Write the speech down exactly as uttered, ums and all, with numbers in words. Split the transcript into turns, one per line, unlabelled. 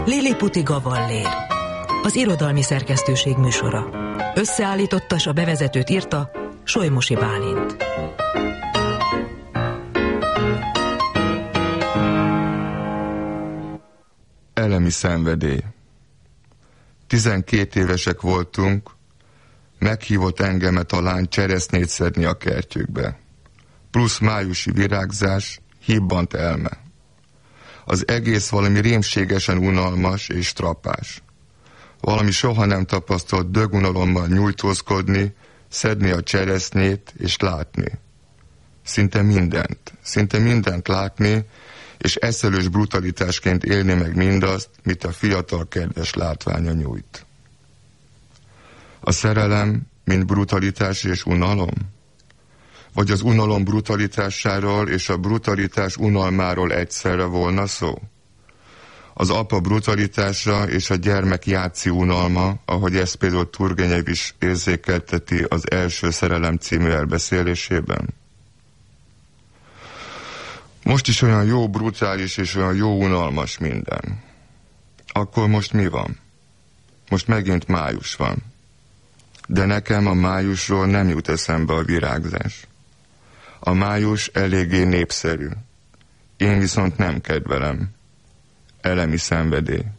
Liliputi Gavallér, az irodalmi szerkesztőség műsora. Összeállította, s a bevezetőt írta Solymosi Bálint.
Elemi szenvedély. Tizenkét évesek voltunk, meghívott engemet a lány cseresznyét szedni a kertjükbe. Plusz májusi virágzás, hibbant elme. Az egész valami rémségesen unalmas és trapás. Valami soha nem tapasztalt dögunalommal nyújtózkodni, szedni a cseresznyét és látni. Szinte mindent, szinte mindent látni, és eszelős brutalitásként élni meg mindazt, mit a fiatal kedves látványa nyújt. A szerelem, mint brutalitás és unalom? Vagy az unalom brutalitásáról és a brutalitás unalmáról egyszerre volna szó? Az apa brutalitása és a gyermek játszi unalma, ahogy ezt például Turgenev is érzékelteti az Első szerelem című elbeszélésében. Most is olyan jó brutális és olyan jó unalmas minden. Akkor most mi van? Most megint május van. De nekem a májusról nem jut eszembe a virágzás. A május eléggé népszerű. Én viszont nem kedvelem. Elemi szenvedély.